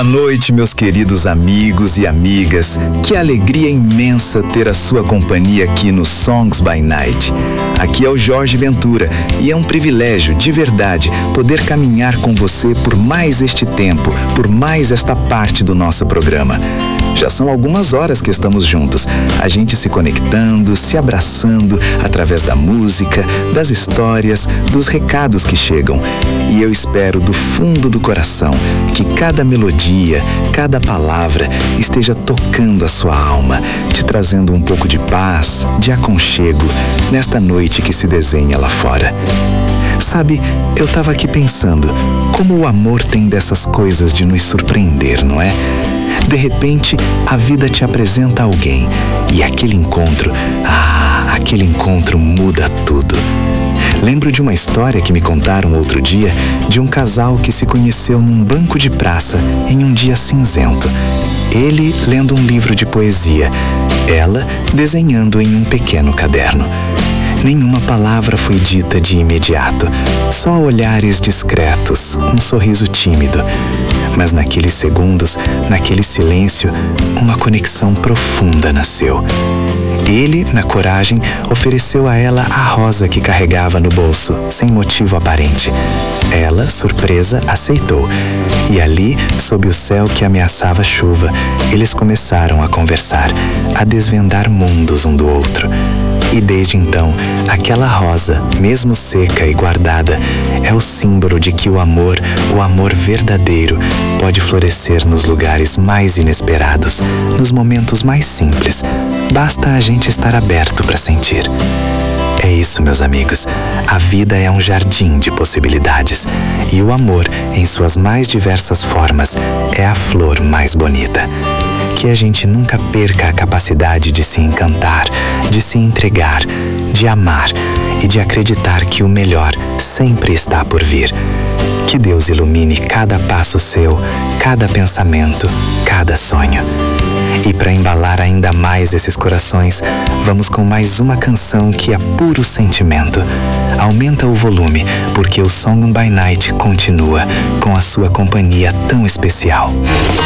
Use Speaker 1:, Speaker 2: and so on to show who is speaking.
Speaker 1: Boa noite, meus queridos amigos e amigas. Que alegria imensa ter a sua companhia aqui no Songs by Night. Aqui é o Jorge Ventura e é um privilégio, de verdade, poder caminhar com você por mais este tempo, por mais esta parte do nosso programa. Já são algumas horas que estamos juntos, a gente se conectando, se abraçando através da música, das histórias, dos recados que chegam. E eu espero do fundo do coração que cada melodia, cada palavra esteja tocando a sua alma, te trazendo um pouco de paz, de aconchego nesta noite que se desenha lá fora. Sabe, eu estava aqui pensando como o amor tem dessas coisas de nos surpreender, não é? De repente, a vida te apresenta alguém e aquele encontro muda tudo. Lembro de uma história que me contaram outro dia de um casal que se conheceu num banco de praça em um dia cinzento. Ele lendo um livro de poesia, ela desenhando em um pequeno caderno. Nenhuma palavra foi dita de imediato, só olhares discretos, um sorriso tímido. Mas naqueles segundos, naquele silêncio, uma conexão profunda nasceu. Ele, na coragem, ofereceu a ela a rosa que carregava no bolso, sem motivo aparente. Ela, surpresa, aceitou. E ali, sob o céu que ameaçava chuva, eles começaram a conversar, a desvendar mundos um do outro. E desde então, aquela rosa, mesmo seca e guardada, é o símbolo de que o amor verdadeiro, pode florescer nos lugares mais inesperados, nos momentos mais simples. Basta a gente estar aberto para sentir. É isso, meus amigos. A vida é um jardim de possibilidades. E o amor, em suas mais diversas formas, é a flor mais bonita. Que a gente nunca perca a capacidade de se encantar, de se entregar, de amar e de acreditar que o melhor sempre está por vir. Que Deus ilumine cada passo seu, cada pensamento, cada sonho. E para embalar ainda mais esses corações, vamos com mais uma canção que é puro sentimento. Aumenta o volume, porque o Song by Night continua com a sua companhia tão especial.